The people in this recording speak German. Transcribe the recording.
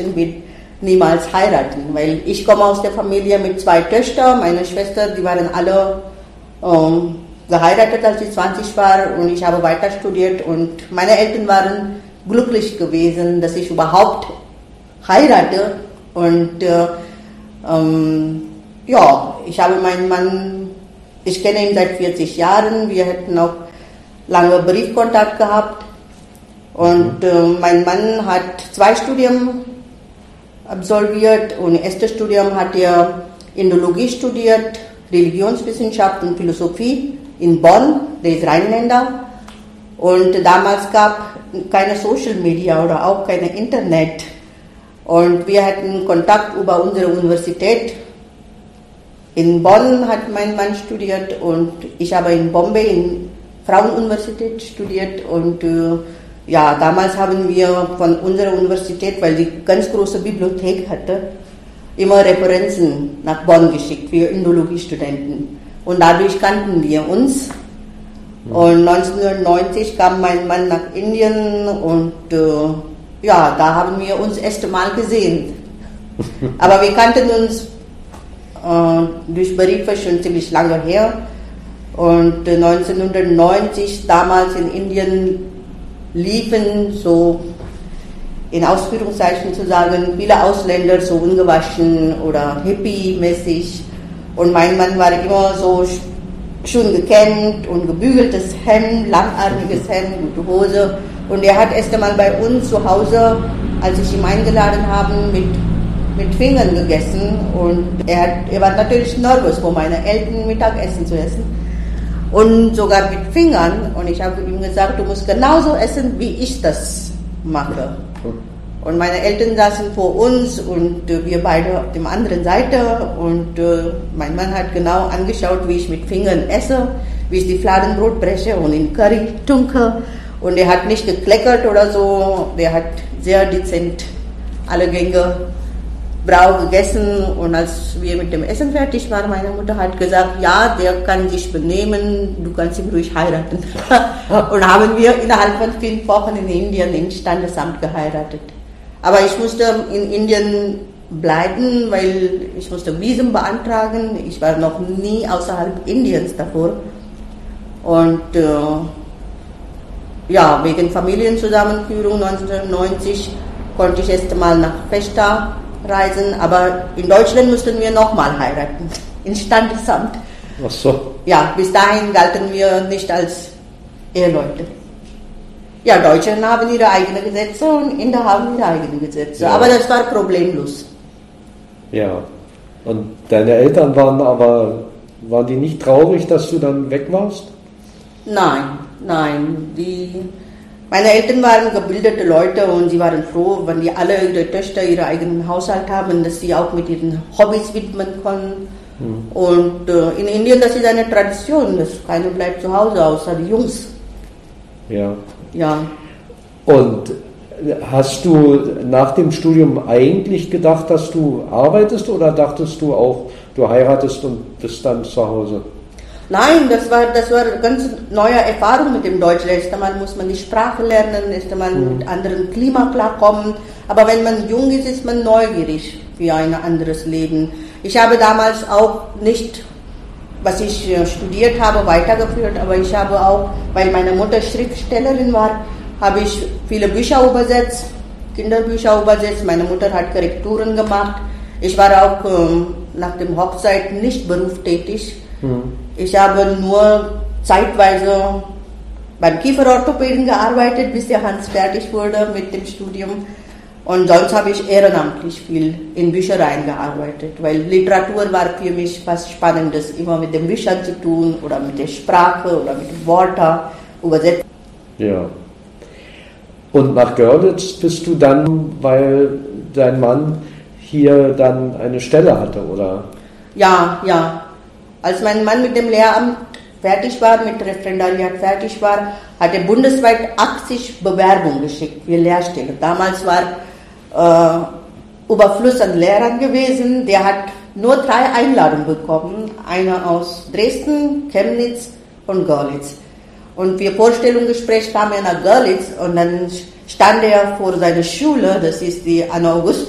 Mädchen wird niemals heiraten, weil ich komme aus der Familie mit 2 Töchtern, meine Schwester, die waren alle geheiratet, als ich 20 war und ich habe weiter studiert und meine Eltern waren glücklich gewesen, dass ich überhaupt heirate und ich habe meinen Mann, ich kenne ihn seit 40 Jahren, wir hätten auch lange Briefkontakt gehabt und mein Mann hat 2 Studien absolviert und das erste Studium hat er Indologie studiert, Religionswissenschaft und Philosophie in Bonn, der ist Rheinländer und damals gab keine Social Media oder auch kein Internet und wir hatten Kontakt über unsere Universität. In Bonn hat mein Mann studiert und ich habe in Bombay in Frauenuniversität studiert und damals haben wir von unserer Universität, weil die ganz große Bibliothek hatte, immer Referenzen nach Bonn geschickt für Indologiestudenten und dadurch kannten wir uns und 1990 kam mein Mann nach Indien und da haben wir uns das erste Mal gesehen, aber wir kannten uns durch Briefe schon ziemlich lange her und 1990 damals in Indien liefen so in Ausführungszeichen zu sagen viele Ausländer so ungewaschen oder hippie-mäßig und mein Mann war immer so schon gekämmt und gebügeltes Hemd, langarmiges Hemd, gute Hose und er hat erst einmal bei uns zu Hause, als ich ihn eingeladen habe, mit Fingern gegessen und er war natürlich nervös, vor meinen Eltern Mittagessen zu essen und sogar mit Fingern und ich habe ihm gesagt, du musst genauso essen, wie ich das mache und meine Eltern saßen vor uns und wir beide auf der anderen Seite und mein Mann hat genau angeschaut, wie ich mit Fingern esse, wie ich die Fladenbrot breche und in Curry tunke und er hat nicht gekleckert oder so, der hat sehr dezent alle Gänge brav gegessen und als wir mit dem Essen fertig waren, meine Mutter hat gesagt, ja, der kann sich benehmen, du kannst ihn ruhig heiraten. Und haben wir innerhalb von 5 Wochen in Indien im Standesamt geheiratet. Aber ich musste in Indien bleiben, weil ich musste Visum beantragen. Ich war noch nie außerhalb Indiens davor. Und wegen Familienzusammenführung 1990 konnte ich erst mal nach Peshta reisen, aber in Deutschland mussten wir nochmal heiraten, in Standesamt. Ach so. Ja, bis dahin galten wir nicht als Eheleute. Ja, Deutsche haben ihre eigenen Gesetze und Inder haben ihre eigenen Gesetze, aber das war problemlos. Ja, und deine Eltern waren die nicht traurig, dass du dann weg warst? Nein, meine Eltern waren gebildete Leute und sie waren froh, wenn die alle ihre Töchter ihren eigenen Haushalt haben, dass sie auch mit ihren Hobbys widmen können. Und in Indien, das ist eine Tradition, dass keiner bleibt zu Hause, außer die Jungs. Ja. Und hast du nach dem Studium eigentlich gedacht, dass du arbeitest oder dachtest du auch, du heiratest und bist dann zu Hause? Nein, das war eine ganz neue Erfahrung mit dem Deutsch. Erst einmal muss man die Sprache lernen, erst einmal mit anderen Klima klarkommen. Aber wenn man jung ist, ist man neugierig für ein anderes Leben. Ich habe damals auch nicht, was ich studiert habe, weitergeführt, aber ich habe auch, weil meine Mutter Schriftstellerin war, habe ich viele Bücher übersetzt, Kinderbücher übersetzt. Meine Mutter hat Korrekturen gemacht. Ich war auch nach dem Hochzeit nicht berufstätig. Ich habe nur zeitweise beim Kieferorthopäden gearbeitet, bis der Hans fertig wurde mit dem Studium. Und sonst habe ich ehrenamtlich viel in Büchereien gearbeitet, weil Literatur war für mich was Spannendes, immer mit den Büchern zu tun oder mit der Sprache oder mit den Worten übersetzt. Ja. Und nach Görlitz bist du dann, weil dein Mann hier dann eine Stelle hatte, oder? Ja. Als mein Mann mit dem Lehramt fertig war, mit Referendariat fertig war, hat er bundesweit 80 Bewerbungen geschickt für Lehrstellen. Damals war Überfluss an Lehrern gewesen. Der hat nur 3 Einladungen bekommen. Eine aus Dresden, Chemnitz und Görlitz. Und für Vorstellungsgespräch kam er nach Görlitz und dann stand er vor seiner Schule, das ist die Anna August